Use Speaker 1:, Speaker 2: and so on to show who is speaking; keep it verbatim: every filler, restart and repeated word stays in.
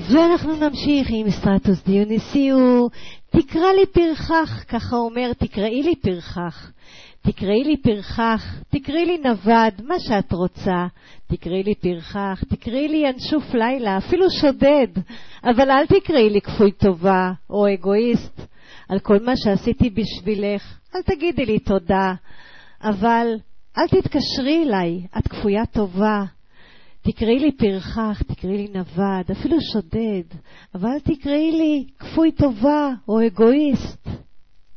Speaker 1: ואנחנו נמשיך עם סטרטוס דיוניסיו. תקרא לי פרחח, ככה אומר, תקראי לי פרחח. תקראי לי פרחח, תקראי לי נווד, מה שאת רוצה. תקראי לי פרחח, תקראי לי ינשוף לילה, אפילו שודד. אבל אל תקראי לי כפוי טובה או אגואיסט. על כל מה שעשיתי בשבילך, אל תגידי לי תודה. אבל אל תתקשרי אליי, את כפויה טובה. תקראי לי פרחח, תקראי לי נווד, אפילו שודד, אבל תקראי לי כפוי טובה או אגואיסט.